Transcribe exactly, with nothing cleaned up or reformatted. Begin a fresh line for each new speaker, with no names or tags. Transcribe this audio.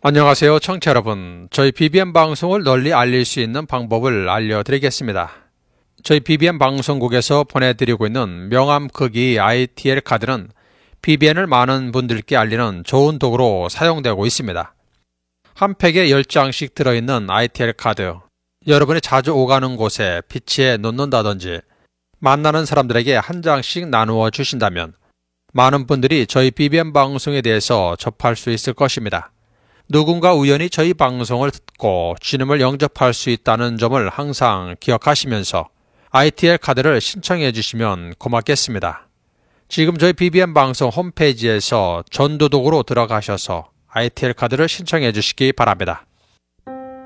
안녕하세요, 청취자 여러분. 저희 비비엠 방송을 널리 알릴 수 있는 방법을 알려드리겠습니다. 저희 비비엠 방송국에서 보내드리고 있는 명함 크기 아이티엘 카드는 비비엔을 많은 분들께 알리는 좋은 도구로 사용되고 있습니다. 한 팩에 열 장씩 들어있는 아이티엘 카드, 여러분이 자주 오가는 곳에 비치해 놓는다든지 만나는 사람들에게 한 장씩 나누어 주신다면 많은 분들이 저희 비비엠 방송에 대해서 접할 수 있을 것입니다. 누군가 우연히 저희 방송을 듣고 지름을 영접할 수 있다는 점을 항상 기억하시면서 아이티엘 카드를 신청해 주시면 고맙겠습니다. 지금 저희 비비엠 방송 홈페이지에서 전도독으로 들어가셔서 아이티엘 카드를 신청해 주시기 바랍니다.